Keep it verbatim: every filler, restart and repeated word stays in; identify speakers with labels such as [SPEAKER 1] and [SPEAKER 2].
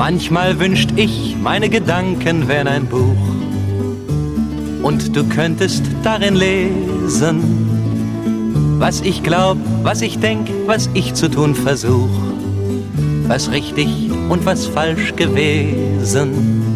[SPEAKER 1] Manchmal wünscht ich, meine Gedanken wären ein Buch und du könntest darin lesen, was ich glaub, was ich denk, was ich zu tun versuch, was richtig und was falsch gewesen.